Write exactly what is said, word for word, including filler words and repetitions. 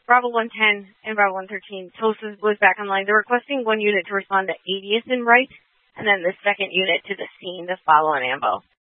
Bravo one ten and Bravo one thirteen, Tulsa was back online. They're requesting one unit to respond to eightieth and Wright, and then the second unit to the scene to follow an ambo.